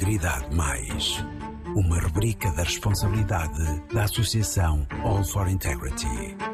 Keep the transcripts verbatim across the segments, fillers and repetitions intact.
Integridade Mais, uma rubrica da responsabilidade da Associação All for Integrity.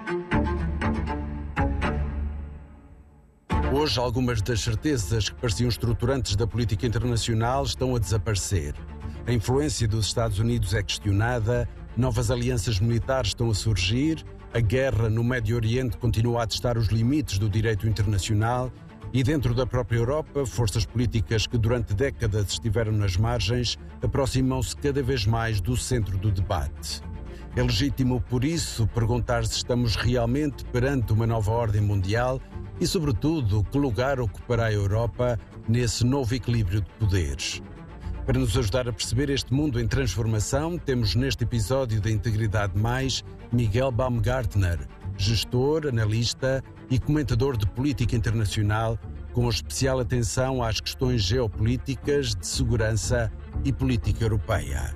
Hoje, algumas das certezas que pareciam estruturantes da política internacional estão a desaparecer. A influência dos Estados Unidos é questionada, novas alianças militares estão a surgir, a guerra no Médio Oriente continua a testar os limites do direito internacional e dentro da própria Europa, forças políticas que durante décadas estiveram nas margens aproximam-se cada vez mais do centro do debate. É legítimo, por isso, perguntar se estamos realmente perante uma nova ordem mundial e, sobretudo, que lugar ocupará a Europa nesse novo equilíbrio de poderes. Para nos ajudar a perceber este mundo em transformação, temos neste episódio da Integridade Mais Miguel Baumgartner, gestor, analista e comentador de política internacional, com especial atenção às questões geopolíticas, de segurança e política europeia.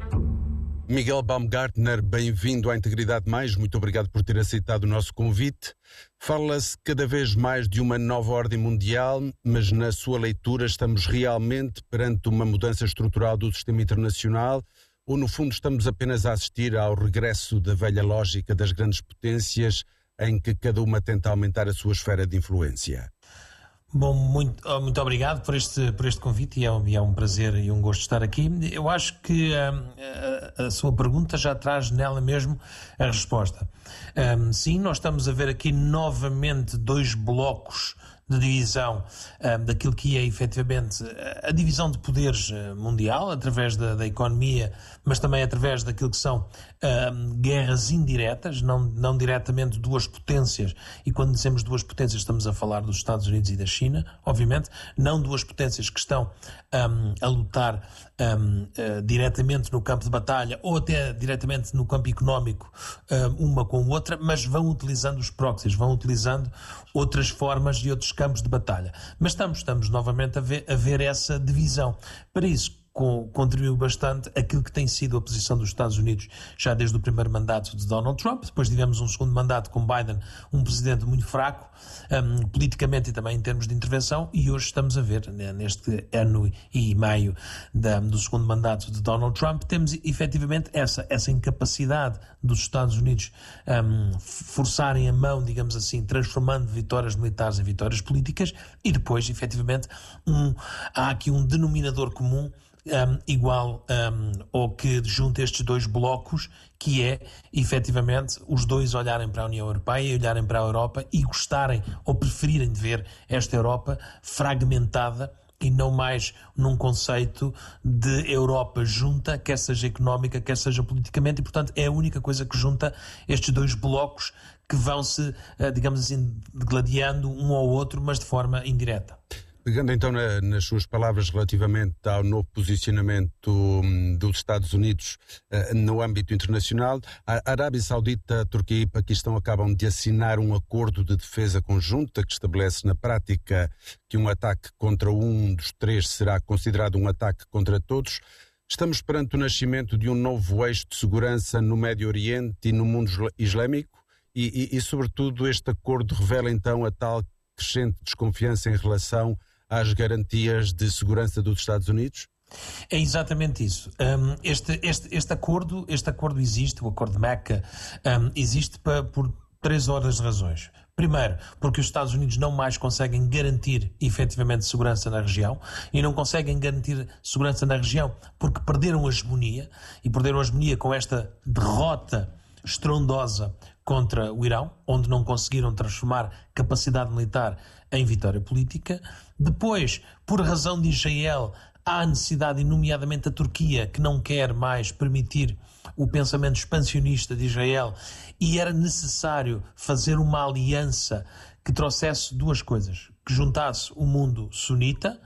Miguel Baumgartner, bem-vindo à Integridade Mais, muito obrigado por ter aceitado o nosso convite. Fala-se cada vez mais de uma nova ordem mundial, mas na sua leitura estamos realmente perante uma mudança estrutural do sistema internacional ou, no fundo, estamos apenas a assistir ao regresso da velha lógica das grandes potências em que cada uma tenta aumentar a sua esfera de influência? Bom, muito, muito obrigado por este, por este convite e é, um, e é um prazer e um gosto estar aqui. Eu acho que um, a, a sua pergunta já traz nela mesmo a resposta. Um, sim, nós estamos a ver aqui novamente dois blocos de divisão um, daquilo que é efetivamente a divisão de poderes mundial, através da, da economia, mas também através daquilo que são um, guerras indiretas, não, não diretamente duas potências, e quando dizemos duas potências estamos a falar dos Estados Unidos e da China, obviamente, não duas potências que estão um, a lutar um, uh, diretamente no campo de batalha ou até diretamente no campo económico, um, uma com a outra, mas vão utilizando os proxies, vão utilizando outras formas e outros campos de batalha. Mas estamos, estamos novamente a ver, a ver essa divisão. Para isso, com, contribuiu bastante aquilo que tem sido a posição dos Estados Unidos já desde o primeiro mandato de Donald Trump. Depois tivemos um segundo mandato com Biden, um presidente muito fraco, um, politicamente e também em termos de intervenção, e hoje estamos a ver, né, neste ano e meio da, do segundo mandato de Donald Trump, temos efetivamente essa, essa incapacidade dos Estados Unidos um, forçarem a mão, digamos assim, transformando vitórias militares em vitórias políticas, e depois, efetivamente, um, há aqui um denominador comum Um, igual um, ao que junta estes dois blocos, que é, efetivamente, os dois olharem para a União Europeia, olharem para a Europa e gostarem ou preferirem de ver esta Europa fragmentada e não mais num conceito de Europa junta, quer seja económica, quer seja politicamente, e, portanto, é a única coisa que junta estes dois blocos que vão-se, digamos assim, gladiando um ao outro, mas de forma indireta. Pegando então na, nas suas palavras relativamente ao novo posicionamento um, dos Estados Unidos uh, no âmbito internacional, a Arábia Saudita, a Turquia e o Paquistão acabam de assinar um acordo de defesa conjunta que estabelece na prática que um ataque contra um dos três será considerado um ataque contra todos. Estamos perante o nascimento de um novo eixo de segurança no Médio Oriente e no mundo islâmico e, e, e sobretudo, este acordo revela então a tal crescente desconfiança em relação às garantias de segurança dos Estados Unidos? É exatamente isso. Um, este, este, este, acordo, este acordo existe, o acordo de Meca, um, existe pa, por três horas de razões. Primeiro, porque os Estados Unidos não mais conseguem garantir efetivamente segurança na região, e não conseguem garantir segurança na região porque perderam a hegemonia, e perderam a hegemonia com esta derrota estrondosa contra o Irão, onde não conseguiram transformar capacidade militar em vitória política. Depois, por razão de Israel, há a necessidade, e nomeadamente a Turquia, que não quer mais permitir o pensamento expansionista de Israel, e era necessário fazer uma aliança que trouxesse duas coisas, que juntasse o mundo sunita,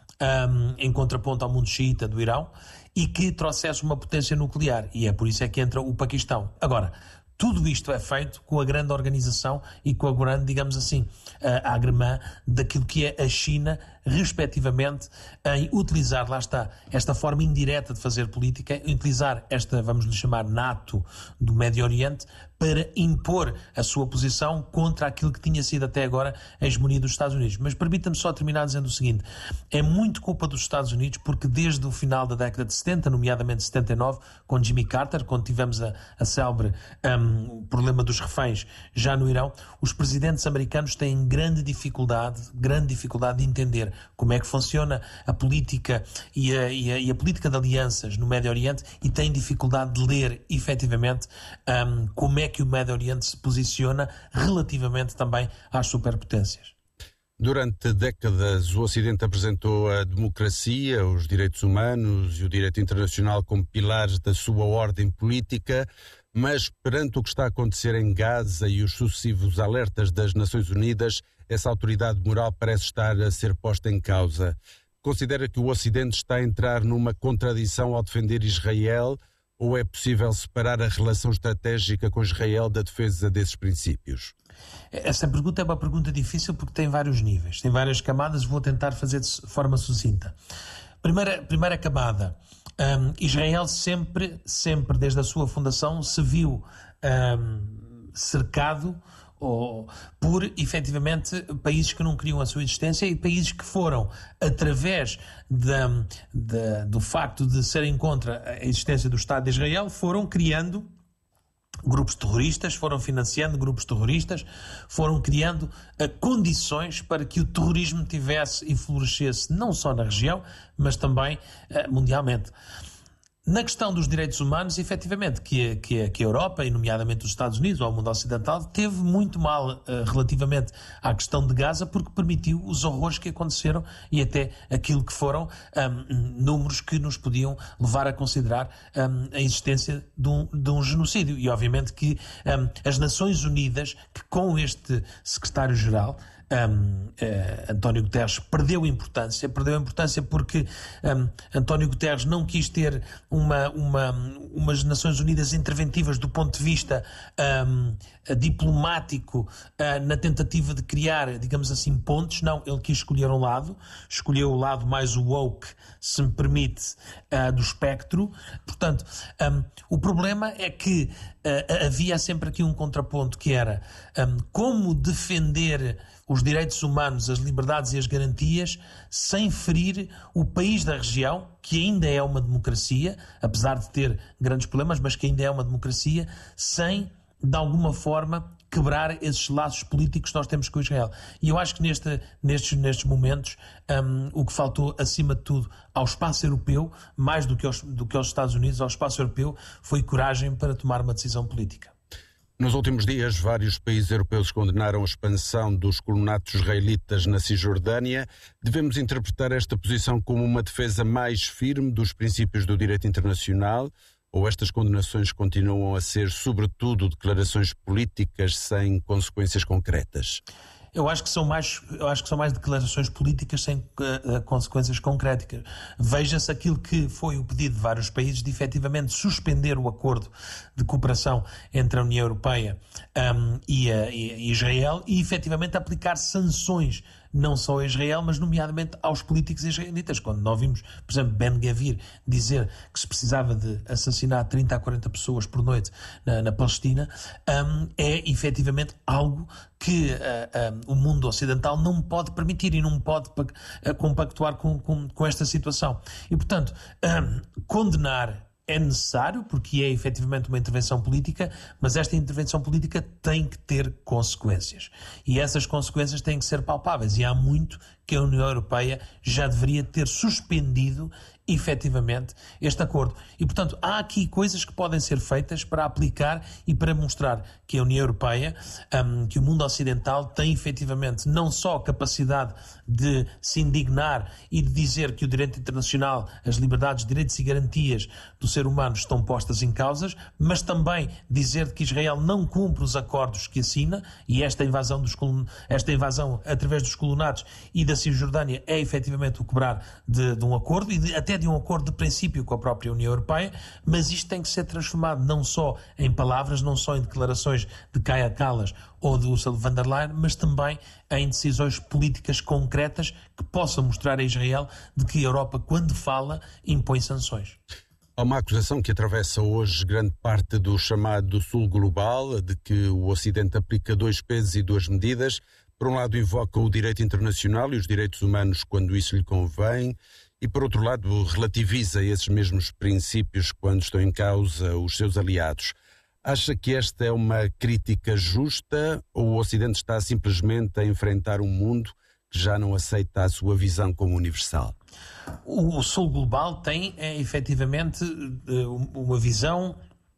um, em contraponto ao mundo xiita do Irão, e que trouxesse uma potência nuclear, e é por isso é que entra o Paquistão. Agora, tudo isto é feito com a grande organização e com a grande, digamos assim, a agremã daquilo que é a China respectivamente, em utilizar, lá está, esta forma indireta de fazer política, utilizar esta, vamos lhe chamar, NATO do Médio Oriente, para impor a sua posição contra aquilo que tinha sido até agora a hegemonia dos Estados Unidos. Mas permita-me só terminar dizendo o seguinte: é muito culpa dos Estados Unidos, porque desde o final da década de setenta, nomeadamente setenta e nove, com Jimmy Carter, quando tivemos a, a célebre um, problema dos reféns já no Irão, os presidentes americanos têm grande dificuldade, grande dificuldade de entender como é que funciona a política e a, e a, e a política de alianças no Médio Oriente, e têm dificuldade de ler, efetivamente, um, como é que o Médio Oriente se posiciona relativamente também às superpotências. Durante décadas, o Ocidente apresentou a democracia, os direitos humanos e o direito internacional como pilares da sua ordem política, mas perante o que está a acontecer em Gaza e os sucessivos alertas das Nações Unidas, essa autoridade moral parece estar a ser posta em causa. Considera que o Ocidente está a entrar numa contradição ao defender Israel, ou é possível separar a relação estratégica com Israel da defesa desses princípios? Essa pergunta é uma pergunta difícil porque tem vários níveis, tem várias camadas, vou tentar fazer de forma sucinta. Primeira, primeira camada, um, Israel sempre, sempre desde a sua fundação se viu um, cercado ou, por, efetivamente, países que não queriam a sua existência e países que foram, através da, da, do facto de serem contra a existência do Estado de Israel, foram criando grupos terroristas, foram financiando grupos terroristas, foram criando uh, condições para que o terrorismo tivesse e florescesse não só na região, mas também uh, mundialmente. Na questão dos direitos humanos, efetivamente, que, que, que a Europa, e nomeadamente os Estados Unidos ou o mundo ocidental, teve muito mal uh, relativamente à questão de Gaza, porque permitiu os horrores que aconteceram e até aquilo que foram um, números que nos podiam levar a considerar um, a existência de um, de um genocídio. E obviamente que um, as Nações Unidas, que com este secretário-geral, Um, uh, António Guterres, perdeu importância, perdeu importância porque um, António Guterres não quis ter uma, uma, umas Nações Unidas interventivas do ponto de vista um, diplomático, uh, na tentativa de criar, digamos assim, pontes. Não, ele quis escolher um lado, escolheu o lado mais woke, se me permite, uh, do espectro. Portanto, um, o problema é que uh, havia sempre aqui um contraponto, que era um, como defender os direitos humanos, as liberdades e as garantias, sem ferir o país da região, que ainda é uma democracia, apesar de ter grandes problemas, mas que ainda é uma democracia, sem, de alguma forma, quebrar esses laços políticos que nós temos com Israel. E eu acho que neste, nestes, nestes momentos um, o que faltou, acima de tudo, ao espaço europeu, mais do que aos, do que aos Estados Unidos, ao espaço europeu, foi coragem para tomar uma decisão política. Nos últimos dias, vários países europeus condenaram a expansão dos colonatos israelitas na Cisjordânia. Devemos interpretar esta posição como uma defesa mais firme dos princípios do direito internacional, ou estas condenações continuam a ser, sobretudo, declarações políticas sem consequências concretas? Eu acho que são mais, eu acho que são mais declarações políticas sem uh, consequências concretas. Veja-se aquilo que foi o pedido de vários países de efetivamente suspender o acordo de cooperação entre a União Europeia um, e, a, e Israel e efetivamente aplicar sanções não só a Israel, mas nomeadamente aos políticos israelitas. Quando nós vimos, por exemplo, Ben-Gvir dizer que se precisava de assassinar trinta a quarenta pessoas por noite na, na Palestina, um, é efetivamente algo que uh, um, o mundo ocidental não pode permitir e não pode uh, compactuar com, com, com esta situação. E, portanto, um, condenar é necessário, porque é efetivamente uma intervenção política, mas esta intervenção política tem que ter consequências. E essas consequências têm que ser palpáveis. E há muito que a União Europeia já deveria ter suspendido efetivamente este acordo. E, portanto, há aqui coisas que podem ser feitas para aplicar e para mostrar que a União Europeia, um, que o mundo ocidental tem efetivamente não só a capacidade de se indignar e de dizer que o direito internacional, as liberdades, direitos e garantias do ser humano estão postas em causas, mas também dizer que Israel não cumpre os acordos que assina, e esta invasão, dos, esta invasão através dos colonatos e da Cisjordânia é efetivamente o quebrar de, de um acordo, e de, até de um acordo de princípio com a própria União Europeia, mas isto tem que ser transformado não só em palavras, não só em declarações de Kaja Kallas ou de Ursula von der Leyen, mas também em decisões políticas concretas que possam mostrar a Israel de que a Europa, quando fala, impõe sanções. Há uma acusação que atravessa hoje grande parte do chamado Sul Global, de que o Ocidente aplica dois pesos e duas medidas. Por um lado, invoca o direito internacional e os direitos humanos quando isso lhe convém, e por outro lado, relativiza esses mesmos princípios quando estão em causa os seus aliados. Acha que esta é uma crítica justa ou o Ocidente está simplesmente a enfrentar um mundo que já não aceita a sua visão como universal? O Sul Global tem, é, efetivamente, uma visão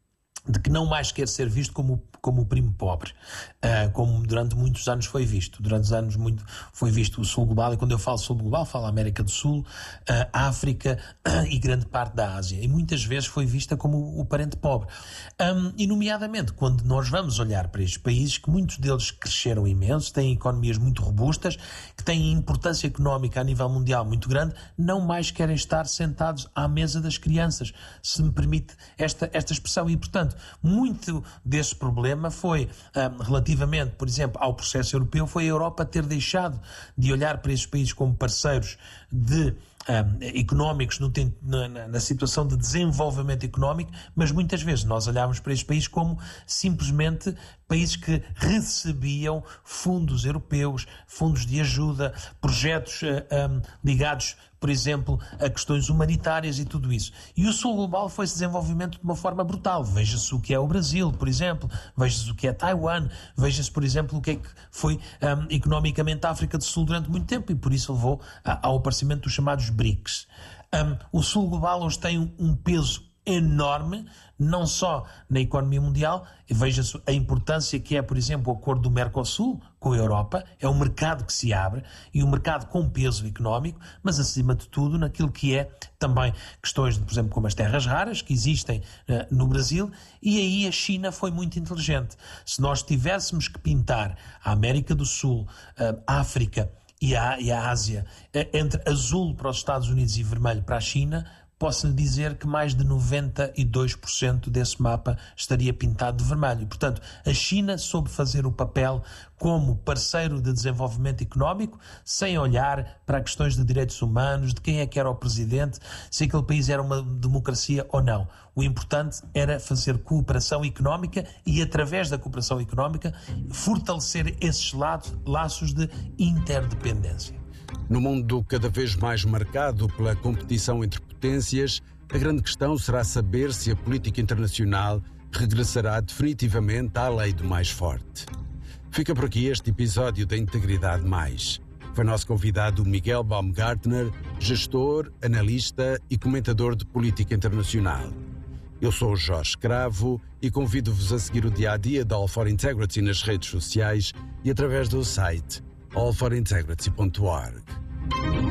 de que não mais quer ser visto como, como o primo pobre, uh, como durante muitos anos foi visto. Durante os anos muito foi visto o Sul Global, e quando eu falo Sul Global, falo América do Sul, uh, África uh, e grande parte da Ásia. E muitas vezes foi vista como o parente pobre. Um, e nomeadamente, quando nós vamos olhar para estes países, que muitos deles cresceram imenso, têm economias muito robustas, que têm importância económica a nível mundial muito grande, não mais querem estar sentados à mesa das crianças, se me permite esta, esta expressão. E, portanto, muito desse problema foi, um, relativamente, por exemplo, ao processo europeu, foi a Europa ter deixado de olhar para esses países como parceiros de Um, económicos no, na, na situação de desenvolvimento económico, mas muitas vezes nós olhávamos para estes países como simplesmente países que recebiam fundos europeus, fundos de ajuda, projetos uh, um, ligados, por exemplo, a questões humanitárias e tudo isso. E o Sul Global foi-se desenvolvimento de uma forma brutal. Veja-se o que é o Brasil, por exemplo, veja-se o que é Taiwan, veja-se, por exemplo, o que é que foi um, economicamente a África do Sul durante muito tempo, e por isso levou a, ao aparecimento dos chamados B R I C S. Um, o Sul Global hoje tem um, um peso enorme, não só na economia mundial. Veja-se a importância que é, por exemplo, o acordo do Mercosul com a Europa. É um mercado que se abre, e um mercado com peso económico, mas acima de tudo naquilo que é também questões, de, por exemplo, como as terras raras que existem uh, no Brasil. E aí a China foi muito inteligente. Se nós tivéssemos que pintar a América do Sul, uh, a África e a, e a Ásia uh, entre azul para os Estados Unidos e vermelho para a China, posso-lhe dizer que mais de noventa e dois por cento desse mapa estaria pintado de vermelho. E, portanto, a China soube fazer o papel como parceiro de desenvolvimento económico, sem olhar para questões de direitos humanos, de quem é que era o presidente, se aquele país era uma democracia ou não. O importante era fazer cooperação económica e, através da cooperação económica, fortalecer esses laços de interdependência. No mundo cada vez mais marcado pela competição entre potências, a grande questão será saber se a política internacional regressará definitivamente à lei do mais forte. Fica por aqui este episódio da Integridade Mais. Foi nosso convidado Miguel Baumgartner, gestor, analista e comentador de política internacional. Eu sou o Jorge Cravo e convido-vos a seguir o dia-a-dia da All for Integrity nas redes sociais e através do site all for integrity ponto org.